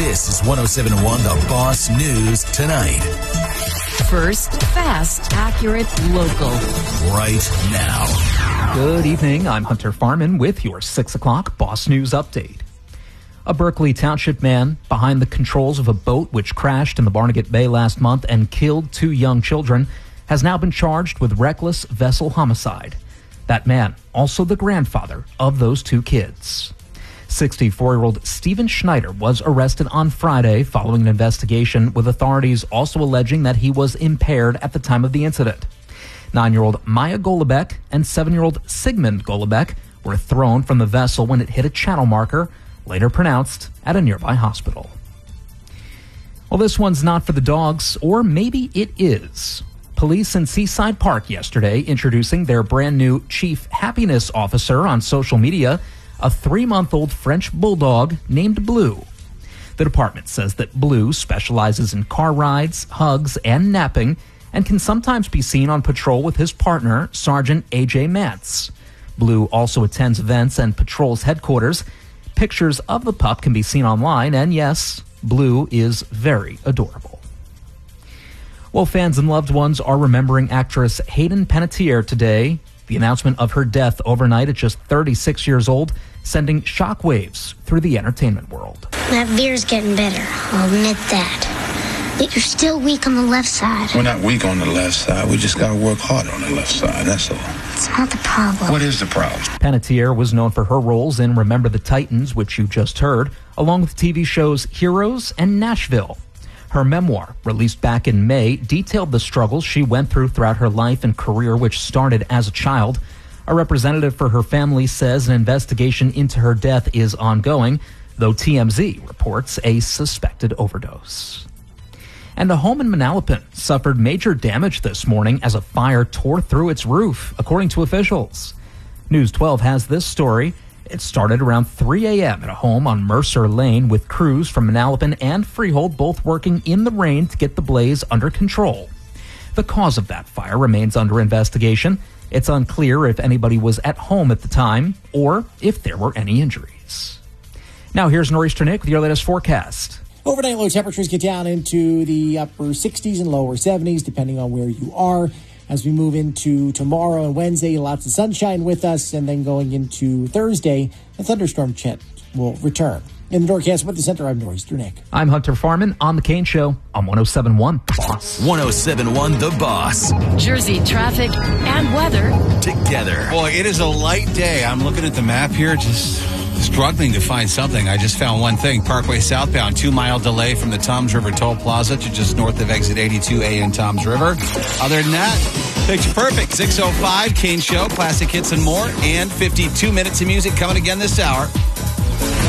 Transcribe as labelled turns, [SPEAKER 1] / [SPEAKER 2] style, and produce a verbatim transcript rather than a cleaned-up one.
[SPEAKER 1] This is one oh seven point one The Boss News Tonight.
[SPEAKER 2] First, fast, accurate, local.
[SPEAKER 1] Right now.
[SPEAKER 3] Good evening. I'm Hunter Farman with your six o'clock Boss News Update. A Berkeley Township man behind the controls of a boat which crashed in the Barnegat Bay last month and killed two young children has now been charged with reckless vessel homicide. That man, also the grandfather of those two kids. sixty-four-year-old Stephen Schneider was arrested on Friday following an investigation, with authorities also alleging that he was impaired at the time of the incident. Nine-year-old Maya Golubeck and seven-year-old Sigmund Golubeck were thrown from the vessel when it hit a channel marker, later pronounced at a nearby hospital. Well, this one's not for the dogs, or maybe it is. Police in Seaside Park yesterday introducing their brand new Chief Happiness Officer on social media, a three-month-old French bulldog named Blue. The department says that Blue specializes in car rides, hugs, and napping, and can sometimes be seen on patrol with his partner, Sergeant A J Mantz. Blue also attends events and patrols headquarters. Pictures of the pup can be seen online, and yes, Blue is very adorable. Well, fans and loved ones are remembering actress Hayden Panettiere today. The announcement of her death overnight at just thirty-six years old, sending shockwaves through the entertainment world.
[SPEAKER 4] That veer's getting better, I'll admit that. But you're still weak on the left side.
[SPEAKER 5] We're not weak on the left side. We just got to work hard on the left side, that's all.
[SPEAKER 4] It's not the problem.
[SPEAKER 5] What is the problem?
[SPEAKER 3] Panettiere was known for her roles in Remember the Titans, which you just heard, along with T V shows Heroes and Nashville. Her memoir, released back in May, detailed the struggles she went through throughout her life and career, which started as a child. A representative for her family says an investigation into her death is ongoing, though T M Z reports a suspected overdose. And a home in Manalapan suffered major damage this morning as a fire tore through its roof, according to officials. News twelve has this story. It started around three a.m. at a home on Mercer Lane, with crews from Manalapan and Freehold both working in the rain to get the blaze under control. The cause of that fire remains under investigation. It's unclear if anybody was at home at the time or if there were any injuries. Now here's Norris Trinick with your latest forecast.
[SPEAKER 6] Overnight low temperatures get down into the upper sixties and lower seventies, depending on where you are. As we move into tomorrow and Wednesday, lots of sunshine with us, and then going into Thursday, a thunderstorm chance will return. In the Norcast Weather Center, I'm Norris Trinick.
[SPEAKER 3] I'm Hunter Farman on The Kane Show on one oh seven point one Boss.
[SPEAKER 1] one oh seven point one The Boss.
[SPEAKER 2] Jersey traffic and weather
[SPEAKER 1] Together.
[SPEAKER 7] Boy, it is a light day. I'm looking at the map here, just struggling to find something. I just found one thing. Parkway southbound, two-mile delay from the Toms River Toll Plaza to just north of exit eighty-two A in Toms River. Other than that, picture perfect. six oh five, Kane Show, classic hits and more, and fifty-two minutes of music coming again this hour.